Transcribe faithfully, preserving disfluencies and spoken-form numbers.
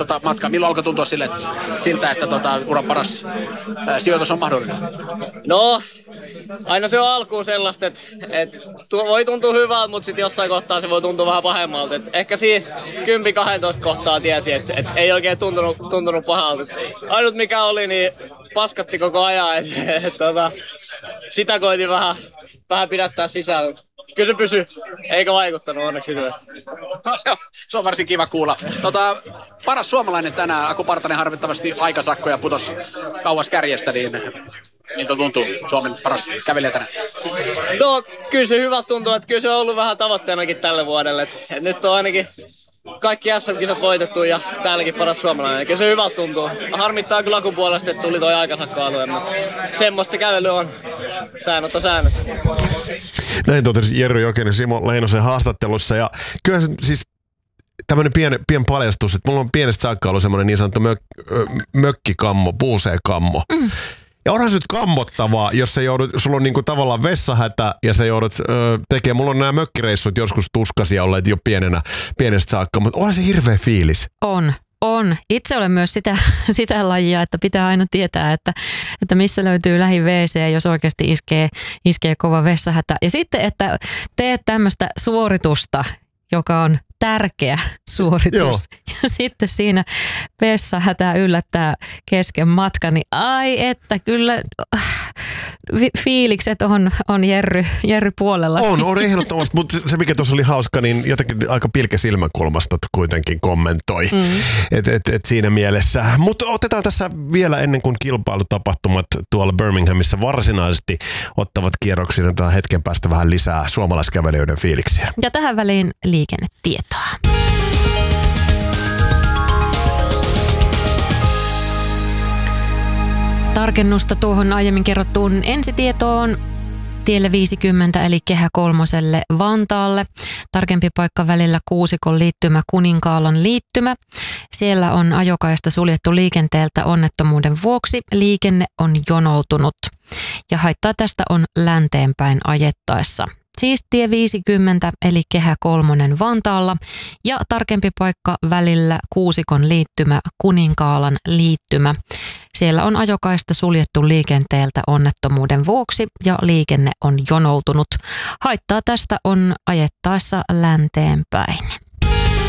tota, matka? Milloin alkoi tuntua sille, siltä, että tota, uran paras ää, sijoitus on mahdollinen? No, aina se on alkuun sellaista, että, että voi tuntua hyvältä, mutta sitten jossain kohtaa se voi tuntua vähän pahemmalta. Et ehkä siinä kymmenen kaksitoista kohtaa tiesi, että, että ei oikein tuntunut, tuntunut pahalta. Ainut mikä oli, niin paskatti koko ajan. Et, et, et, tota, sitä koitin vähän, vähän pidättää sisällä. Kyllä se pysyi, eikä vaikuttanut onneksi hirveästi. No, se, on, se on varsin kiva kuulla. Tota, paras suomalainen tänään, Aku Partanen, harvittavasti aikasakkoja putos kauas kärjestä, niin miltä tuntuu Suomen paras kävelijä tänään? No kyllä se hyvä tuntuu, että kyllä se on ollut vähän tavoitteenakin tälle vuodelle. Et, et nyt on ainakin kaikki S M-kisat voitettu ja täälläkin paras suomalainen. Kyllä se hyvältä tuntuu. Harmittaa kyllä Akun puolesta, että tuli toi aikasakkoalue, mutta semmoista kävely on. Säännöt on säännöt. Näin totesi Jerry Jokinen Simo Leinosen haastattelussa. Ja kyllä siis tämmöinen pien, pien paljastus, että mulla on pienestä saakka ollut semmoinen niin sanottu mök, mökkikammo, puuseekammo. Mm. Ja onhan se nyt kammottavaa, jos sä joudut, sulla on niinku tavallaan vessahätä ja sä joudut ö, tekemään, mulla on nämä mökkireissut joskus tuskasia olleet jo pienenä, pienestä saakka, mutta onhan se hirveä fiilis. On. On. Itse olen myös sitä, sitä lajia, että pitää aina tietää, että, että missä löytyy lähi W C, jos oikeasti iskee, iskee kova vessahätä. Ja sitten, että teet tämmöistä suoritusta, joka on tärkeä suoritus. Joo. Ja sitten siinä vessahätä yllättää kesken matkan, niin ai että kyllä fiilikset on, on Jerry, Jerry puolella. On, on ehdottomasti, mutta se mikä tuossa oli hauska, niin jotenkin aika pilke silmäkulmasta kuitenkin kommentoi. Mm. Et, et, et siinä mielessä. Mutta otetaan tässä vielä ennen kuin kilpailutapahtumat tuolla Birminghamissa varsinaisesti ottavat kierroksia, otetaan hetken päästä vähän lisää suomalaiskävelijöiden fiiliksiä. Ja tähän väliin liikennetietoa. Tarkennusta tuohon aiemmin kerrottuun ensitietoon tielle viisikymmentä eli Kehä kolmoselle Vantaalle. Tarkempi paikka välillä Kuusikon liittymä Kuninkaalan liittymä. Siellä on ajokaista suljettu liikenteeltä onnettomuuden vuoksi. Liikenne on jonoutunut ja haittaa tästä on länteenpäin ajettaessa. Siis tie viisikymmentä eli Kehä kolmonen Vantaalla ja tarkempi paikka välillä Kuusikon liittymä Kuninkaalan liittymä. Siellä on ajokaista suljettu liikenteeltä onnettomuuden vuoksi ja liikenne on jonoutunut. Haittaa tästä on ajettaessa länteenpäin.